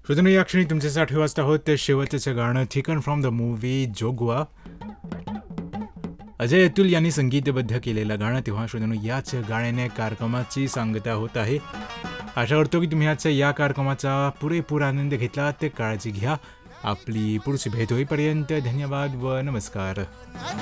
श्रोत्यांनो, या क्षणी तुमच्यासाठी वाजता आहोत ते शेवटचं गाणं ठिकन from the movie जोगवा. Ajay Atul यांनी संगीतबद्ध केलेलं गाणं. तेव्हा श्रोत्यांनो, याच गाण्याने कार्यक्रमाची सांगता होत आहे. आशा करतो की तुम्ही आजच्या या कार्यक्रमाचा पुरेपूर आनंद घेतला. ते काळजी घ्या. आपली पुढची भेट होईपर्यंत धन्यवाद व नमस्कार.